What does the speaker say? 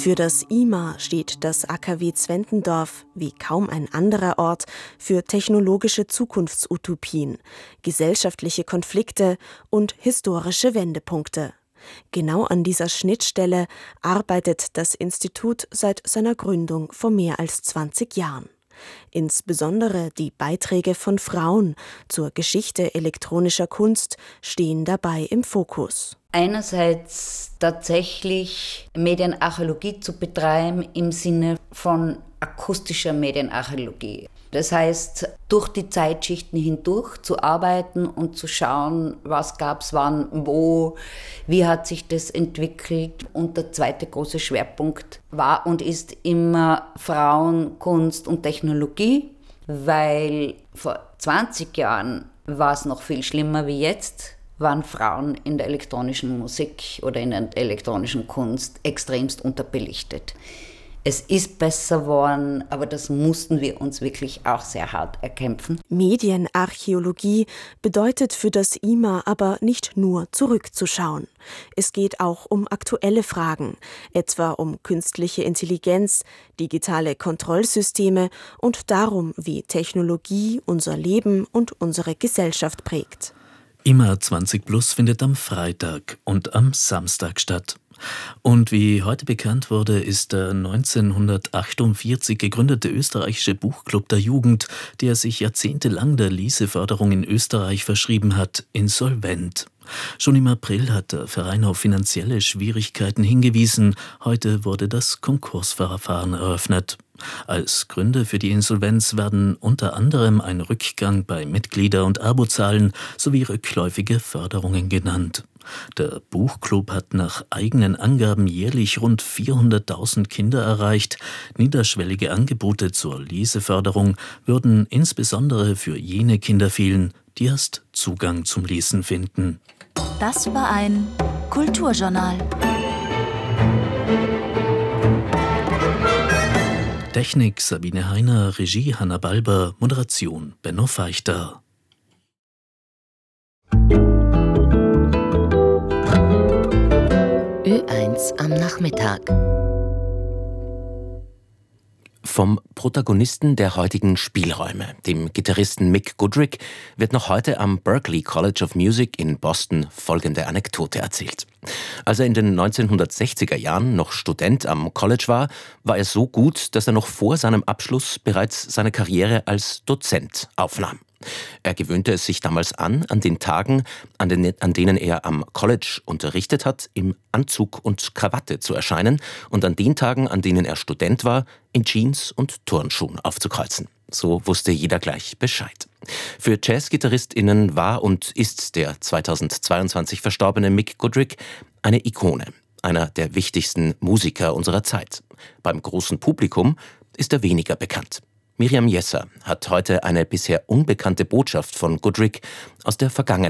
Für das IMA steht das AKW Zwentendorf, wie kaum ein anderer Ort, für technologische Zukunftsutopien, gesellschaftliche Konflikte und historische Wendepunkte. Genau an dieser Schnittstelle arbeitet das Institut seit seiner Gründung vor mehr als 20 Jahren. Insbesondere die Beiträge von Frauen zur Geschichte elektronischer Kunst stehen dabei im Fokus. Einerseits tatsächlich Medienarchäologie zu betreiben im Sinne von akustischer Medienarchäologie. Das heißt, durch die Zeitschichten hindurch zu arbeiten und zu schauen, was gab es wann, wo, wie hat sich das entwickelt. Und der zweite große Schwerpunkt war und ist immer Frauen, Kunst und Technologie, weil vor 20 Jahren war es noch viel schlimmer wie jetzt, waren Frauen in der elektronischen Musik oder in der elektronischen Kunst extremst unterbelichtet. Es ist besser geworden, aber das mussten wir uns wirklich auch sehr hart erkämpfen. Medienarchäologie bedeutet für das IMA aber nicht nur zurückzuschauen. Es geht auch um aktuelle Fragen, etwa um künstliche Intelligenz, digitale Kontrollsysteme und darum, wie Technologie unser Leben und unsere Gesellschaft prägt. IMA 20+ findet am Freitag und am Samstag statt. Und wie heute bekannt wurde, ist der 1948 gegründete österreichische Buchclub der Jugend, der sich jahrzehntelang der Leseförderung in Österreich verschrieben hat, insolvent. Schon im April hat der Verein auf finanzielle Schwierigkeiten hingewiesen. Heute wurde das Konkursverfahren eröffnet. Als Gründe für die Insolvenz werden unter anderem ein Rückgang bei Mitglieder- und Abozahlen sowie rückläufige Förderungen genannt. Der Buchclub hat nach eigenen Angaben jährlich rund 400.000 Kinder erreicht. Niederschwellige Angebote zur Leseförderung würden insbesondere für jene Kinder fehlen, die erst Zugang zum Lesen finden. Das war ein Kulturjournal. Technik Sabine Heiner, Regie Hanna Balber, Moderation Benno Feichter. Ö1 am Nachmittag. Vom Protagonisten der heutigen Spielräume, dem Gitarristen Mick Goodrick, wird noch heute am Berklee College of Music in Boston folgende Anekdote erzählt. Als er in den 1960er Jahren noch Student am College war er so gut, dass er noch vor seinem Abschluss bereits seine Karriere als Dozent aufnahm. Er gewöhnte es sich damals an den Tagen, an denen er am College unterrichtet hat, im Anzug und Krawatte zu erscheinen und an den Tagen, an denen er Student war, in Jeans und Turnschuhen aufzukreuzen. So wusste jeder gleich Bescheid. Für JazzgitarristInnen war und ist der 2022 verstorbene Mick Goodrick eine Ikone, einer der wichtigsten Musiker unserer Zeit. Beim großen Publikum ist er weniger bekannt. Miriam Jesser hat heute eine bisher unbekannte Botschaft von Goodrick aus der Vergangenheit